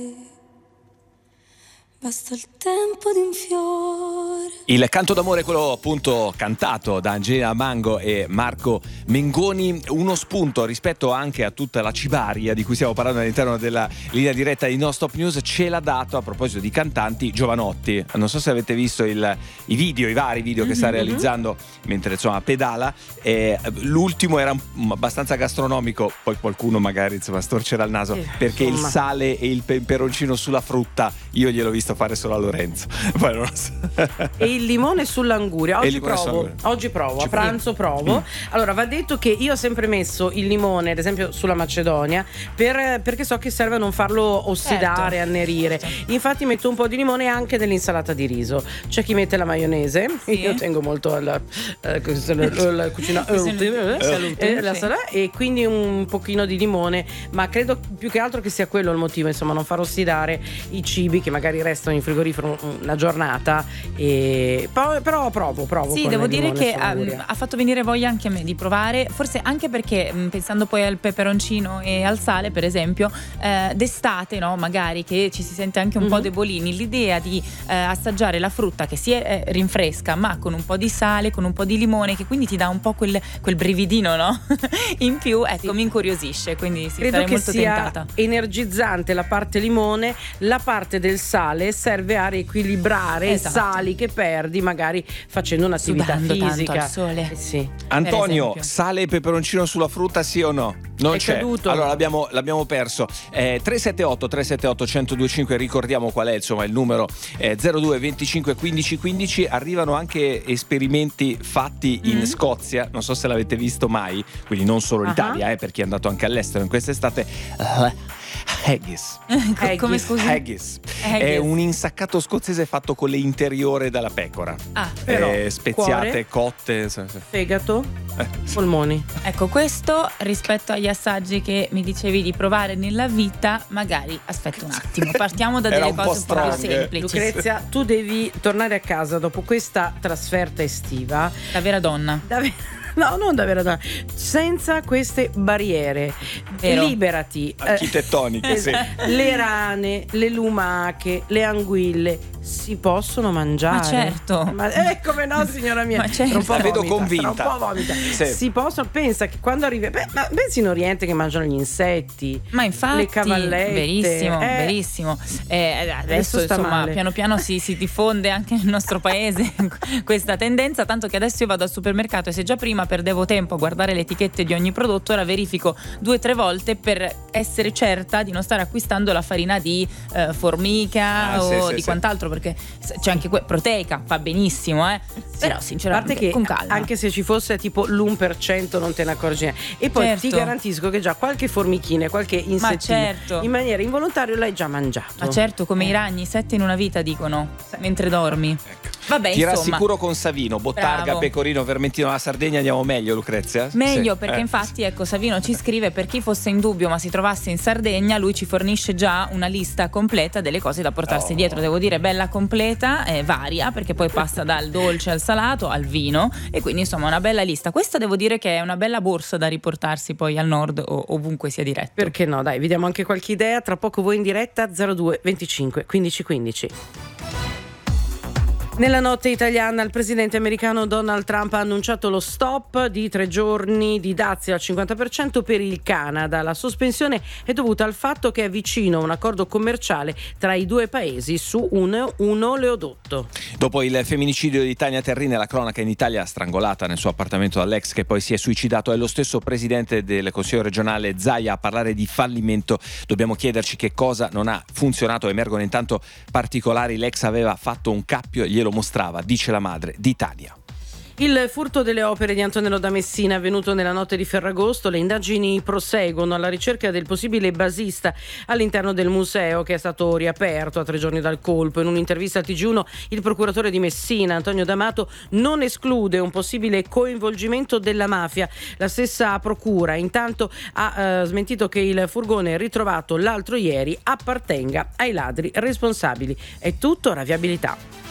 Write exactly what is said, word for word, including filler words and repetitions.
Basta il tempo di un fiore. Il canto d'amore, quello appunto cantato da Angelina Mango e Marco Mengoni, uno spunto rispetto anche a tutta la cibaria di cui stiamo parlando all'interno della linea diretta di No Stop News, ce l'ha dato a proposito di cantanti Giovanotti. Non so se avete visto il, i video, i vari video che sta mm-hmm. realizzando mentre insomma pedala. Eh, l'ultimo era abbastanza gastronomico, poi qualcuno magari insomma storcerà il naso, eh, perché insomma. Il sale e il peperoncino sulla frutta io gliel'ho visto fare solo a Lorenzo. Poi non lo so. E il limone sull'anguria. Oggi provo, oggi provo, Ci a pranzo provo. Mm. Allora, va detto che io ho sempre messo il limone, ad esempio sulla macedonia, per, perché so che serve a non farlo ossidare, certo. annerire. Infatti metto un po' di limone anche nell'insalata di riso. C'è chi mette la maionese, sì. Io tengo molto alla eh, la cucina eh, la salata, e quindi un pochino di limone, ma credo più che altro che sia quello il motivo, insomma, non far ossidare i cibi che magari restano in frigorifero una giornata. E però provo provo sì, devo dire che ha, ha fatto venire voglia anche a me di provare, forse anche perché pensando poi al peperoncino e al sale per esempio, eh, d'estate, no, magari che ci si sente anche un mm-hmm. po' debolini, l'idea di eh, assaggiare la frutta che si è, eh, rinfresca ma con un po' di sale, con un po' di limone, che quindi ti dà un po' quel, quel brividino, no? In più, ecco, sì. mi incuriosisce, quindi sì, credo sarei che molto sia tentata. Energizzante la parte limone, la parte del sale serve a riequilibrare esatto. i sali che perdi magari facendo un'attività Sudando fisica tanto al sole. Eh sì. Antonio, sale e peperoncino sulla frutta, sì o no? Non è c'è. Caduto. Allora l'abbiamo, l'abbiamo perso. eh, tre sette otto tre sette otto uno zero due cinque, ricordiamo qual è insomma il numero, eh, zero due venticinque quindici quindici. Arrivano anche esperimenti fatti in mm. Scozia, non so se l'avete visto mai, quindi non solo in uh-huh. Italia, eh, per chi è andato anche all'estero in quest'estate. uh, Haggis. Haggis. Come scusi? Haggis. Haggis È un insaccato scozzese fatto con le interiore della pecora. Ah, però eh, speziate, cuore, cotte, fegato, eh. polmoni. Ecco, questo rispetto agli assaggi che mi dicevi di provare nella vita, magari aspetta un attimo, partiamo da delle un cose po' un po' più strong. semplici. Lucrezia, tu devi tornare a casa dopo questa trasferta estiva da vera donna. Da vera No, non da vera donna, senza queste barriere. Vero. Liberati. Architettoniche, sì. Le rane, le lumache, le anguille si possono mangiare. Ma certo. Ma eh, come no, signora mia. Ma certo. Un po' La vedo vomita, convinta. un po' vomita. Sì. Si possono, pensa che quando arrivi, beh, ma pensi in Oriente che mangiano gli insetti. Ma infatti, le cavallette. verissimo, eh, verissimo. Eh, adesso, adesso sta insomma, male. piano piano si, si diffonde anche nel nostro paese questa tendenza, tanto che adesso io vado al supermercato e se già prima perdevo tempo a guardare le etichette di ogni prodotto, ora verifico due o tre volte per essere certa di non stare acquistando la farina di eh, formica ah, o sì, sì, di sì. quant'altro, perché c'è anche que- proteica, fa benissimo, eh. Sì. Però sinceramente che con calma. Anche se ci fosse tipo l'uno per cento non te ne accorgi. E poi certo. ti garantisco che già qualche formichina, qualche insettino Ma certo. in maniera involontaria l'hai già mangiato. Ma certo, come eh. i ragni, sette in una vita dicono, mentre dormi. Ecco. Vabbè, Ti insomma. rassicuro con Savino, Bottarga, Bravo. Pecorino, Vermentino, alla Sardegna andiamo meglio, Lucrezia? Meglio, sì. perché eh. infatti ecco Savino ci scrive, per chi fosse in dubbio ma si trovasse in Sardegna, lui ci fornisce già una lista completa delle cose da portarsi oh. dietro, devo dire bella completa, eh, varia, perché poi passa dal dolce al salato al vino, e quindi insomma una bella lista. Questa devo dire che è una bella borsa da riportarsi poi al nord o ovunque sia diretto. Perché no, dai, vi diamo anche qualche idea, tra poco voi in diretta. Zero due venticinque quindici quindici. Nella notte italiana il presidente americano Donald Trump ha annunciato lo stop di tre giorni di dazi al cinquanta per cento per il Canada. La sospensione è dovuta al fatto che è vicino un accordo commerciale tra i due paesi su un, un oleodotto. Dopo il femminicidio di Tania Terrine, la cronaca in Italia, strangolata nel suo appartamento dall'ex che poi si è suicidato, è lo stesso presidente del Consiglio regionale Zaia a parlare di fallimento. Dobbiamo chiederci che cosa non ha funzionato. Emergono intanto particolari: l'ex aveva fatto un cappio e glielo mostrava, dice la madre di Tania. Il furto delle opere di Antonello da Messina è avvenuto nella notte di Ferragosto. Le indagini proseguono alla ricerca del possibile basista all'interno del museo, che è stato riaperto a tre giorni dal colpo. In un'intervista a T G uno il procuratore di Messina, Antonio D'Amato, non esclude un possibile coinvolgimento della mafia. La stessa procura intanto ha eh, smentito che il furgone ritrovato l'altro ieri appartenga ai ladri responsabili. È tutto, ora viabilità.